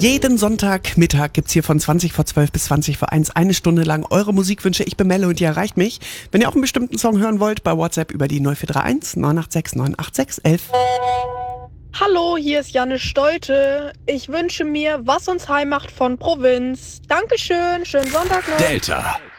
Jeden Sonntagmittag gibt's hier von 20 vor 12 bis 20 vor 1 eine Stunde lang eure Musikwünsche. Ich bin Melle und ihr erreicht mich. Wenn ihr auch einen bestimmten Song hören wollt, bei WhatsApp über die 0431 986 986 11. Hallo, hier ist Janne Stolte. Ich wünsche mir Was uns heim macht von Provinz. Dankeschön, schönen Sonntag noch. Delta.